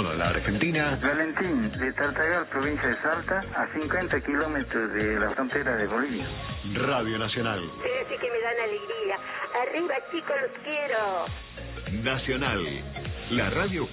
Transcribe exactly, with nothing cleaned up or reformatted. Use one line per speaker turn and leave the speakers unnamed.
toda la Argentina.
Valentín, de Tartagal, provincia de Salta, a cincuenta kilómetros de la frontera de Bolivia.
Radio Nacional.
Sí, sí que me dan alegría. Arriba, chicos, los quiero.
Nacional, la radio